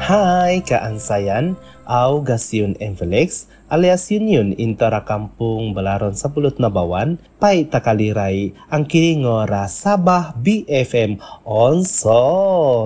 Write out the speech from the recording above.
Hai kaansayan, au Gasyon Envelix, alias Union Intara Kampung Balaron sa Pulot na Bawan, pay takaliray ang kiringora Sabah BFM Onso.